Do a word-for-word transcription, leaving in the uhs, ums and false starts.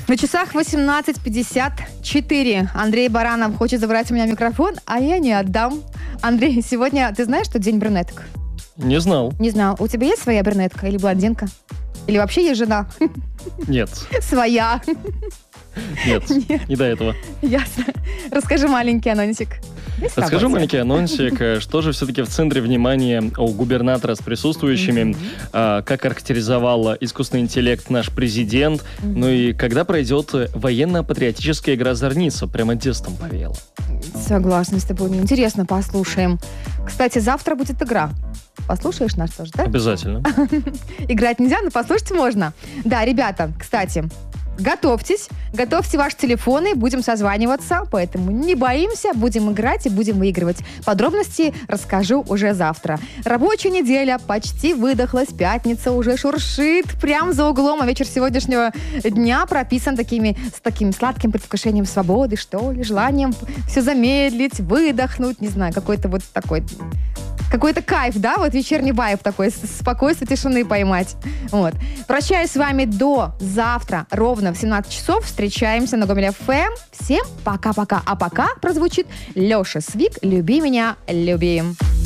На часах восемнадцать пятьдесят четыре. Андрей Баранов хочет забрать у меня микрофон, а я не отдам. Андрей, сегодня ты знаешь, что день брюнеток? Не знал. Не знал. У тебя есть своя брюнетка или блондинка? Или вообще есть жена? Нет. Своя. Нет, Нет, не до этого. Ясно. Расскажи маленький анонсик. Расскажи маленький анонсик, что же все-таки в центре внимания у губернатора с присутствующими, mm-hmm. а, как характеризовал искусственный интеллект наш президент, mm-hmm. ну и когда пройдет военно-патриотическая игра «Зорница», прямо детством повеяло. Согласна с тобой, интересно, послушаем. Кстати, завтра будет игра. Послушаешь нас тоже, да? Обязательно. Играть нельзя, но послушать можно. Да, ребята, кстати, готовьтесь, готовьте ваши телефоны, будем созваниваться, поэтому не боимся, будем играть и будем выигрывать. Подробности расскажу уже завтра. Рабочая неделя почти выдохлась, пятница уже шуршит прямо за углом, а вечер сегодняшнего дня прописан такими, с таким сладким предвкушением свободы, что ли, желанием все замедлить, выдохнуть, не знаю, какой-то вот такой... Какой-то кайф, да? Вот вечерний вайб такой, спокойствие, тишины поймать. Вот. Прощаюсь с вами до завтра, ровно в семнадцать часов. Встречаемся на Гомель эф эм. Всем пока-пока. А пока прозвучит Леша Свик «Люби меня, люби».